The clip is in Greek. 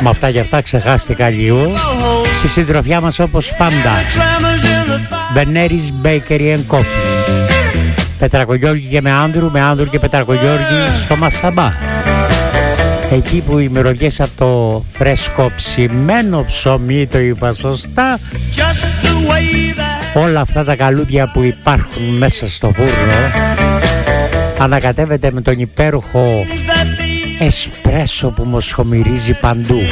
Με αυτά και αυτά ξεχάστηκα λίγο. Στη συντροφιά μας όπως πάντα Veneris Bakery and Coffee, Πετρακογιώργη και με Άνδρου και Πετρακογιώργη στο Μασταμπά, εκεί που οι μυρωδιές από το φρέσκο ψημένο ψωμί, το είπα σωστά, όλα αυτά τα καλούδια που υπάρχουν μέσα στο φούρνο, ανακατεύεται με τον υπέροχο εσπρέσο που μοσχομυρίζει παντού.